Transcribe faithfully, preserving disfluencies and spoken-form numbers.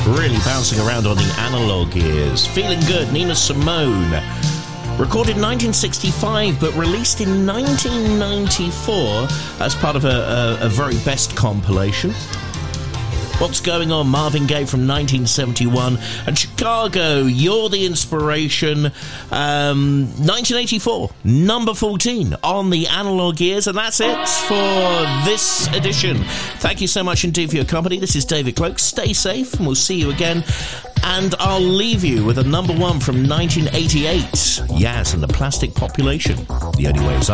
Really bouncing around on the analog gears. Feeling Good, Nina Simone. Recorded in nineteen sixty-five, but released in nineteen ninety-four as part of a, a, a very best compilation. What's Going On, Marvin Gaye from nineteen seventy-one. And Chicago, You're the Inspiration, um, nineteen eighty-four, number fourteen on the analog gears. And that's it for this edition. Thank you so much indeed for your company. This is David Cloak. Stay safe, and we'll see you again. And I'll leave you with a number one from nineteen eighty-eight. Yaz and the Plastic Population. The Only Way Is Up.